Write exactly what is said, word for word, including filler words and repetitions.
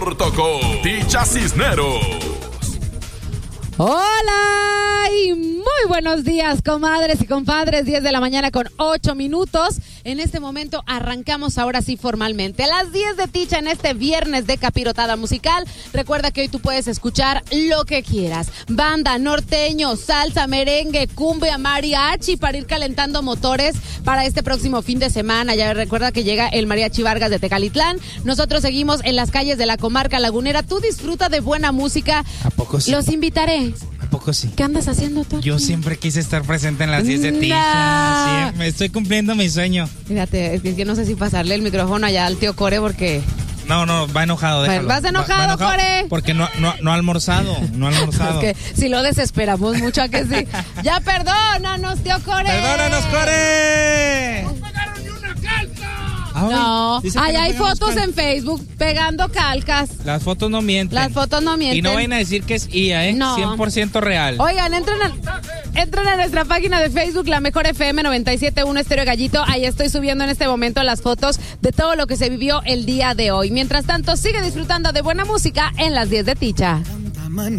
corto con Ticha Cisneros. Hola y muy buenos días, comadres y compadres. diez de la mañana con ocho minutos. En este momento arrancamos ahora sí formalmente a las diez de Ticha en este viernes de capirotada musical. Recuerda que hoy tú puedes escuchar lo que quieras: banda, norteño, salsa, merengue, cumbia, mariachi, para ir calentando motores para este próximo fin de semana. Ya recuerda que llega el Mariachi Vargas de Tecalitlán. Nosotros seguimos en las calles de la comarca lagunera. Tú disfruta de buena música. ¿A poco sí? Los invitaré. ¿A poco sí? ¿Qué andas haciendo tú aquí? Yo siempre quise estar presente en las diez de Ticha. Sí, me estoy cumpliendo mi sueño. Fíjate, es que no sé si pasarle el micrófono allá al tío Core porque... No, no, va enojado, déjalo. ¿Vas enojado, va, va enojado Core? Porque no, no, no ha almorzado, no ha almorzado. Es que si lo desesperamos mucho, ¿a que sí? Ya, perdónanos, tío Core. ¡Perdónanos, Core! ¡No pegaron ni una calca! Ay, No, dice que ahí no hay pegamos fotos cal- en Facebook pegando calcas. Las fotos no mienten. Las fotos no mienten. Y no vayan a decir que es I A, ¿eh? No. cien por ciento real. Oigan, entren a, entren a nuestra página de Facebook, La Mejor F M noventa y siete punto uno Estéreo Gallito. Ahí estoy subiendo en este momento las fotos de todo lo que se vivió el día de hoy. Mientras tanto, sigue disfrutando de buena música en las diez de Ticha.